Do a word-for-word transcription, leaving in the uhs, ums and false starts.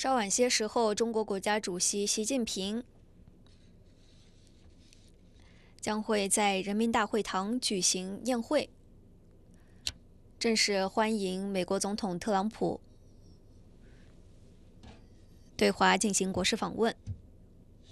稍晚些时候，中国国家主席习近平将会在人民大会堂举行宴会，正式欢迎美国总统特朗普对华进行国事访问。